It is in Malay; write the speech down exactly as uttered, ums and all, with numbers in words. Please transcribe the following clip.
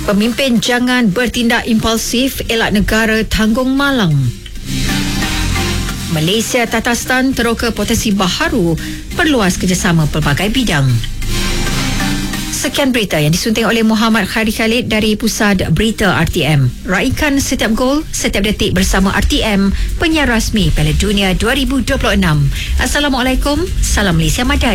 Pemimpin jangan bertindak impulsif, elak negara tanggung malang. Malaysia Tatarstan teroka potensi baharu, perluas kerjasama pelbagai bidang. Sekian berita yang disunting oleh Muhammad Khari Khalid dari Pusat Berita R T M. Raikan setiap gol, setiap detik bersama R T M, penyiar rasmi Piala Dunia dua ribu dua puluh enam. Assalamualaikum, salam Malaysia Madani.